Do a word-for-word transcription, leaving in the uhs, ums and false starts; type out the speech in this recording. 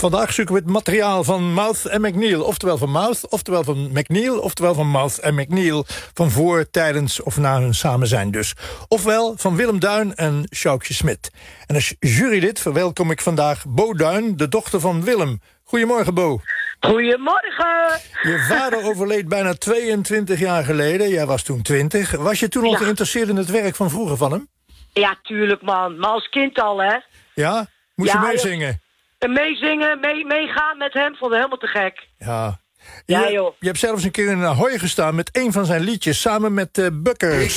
Vandaag zoeken we het materiaal van Mouth en McNeil. Oftewel van Mouth, oftewel van McNeil, oftewel van Mouth en McNeil. Van voor, tijdens of na hun samen zijn dus. Ofwel van Willem Duin en Sjoukje Smit. En als jurylid verwelkom ik vandaag Bo Duin, de dochter van Willem. Goedemorgen, Bo. Goedemorgen. Je vader overleed bijna tweeëntwintig jaar geleden. Jij was toen twintig. Was je toen al Ja. geïnteresseerd in het werk van vroeger van hem? Ja, tuurlijk, man. Maar als kind al, hè. Ja? Moest Ja, je meezingen? En meezingen, mee, meegaan met hem, vond ik helemaal te gek. Ja. Ja, je, joh. je hebt zelfs een keer in Ahoy gestaan met een van zijn liedjes samen met uh, Bukkers.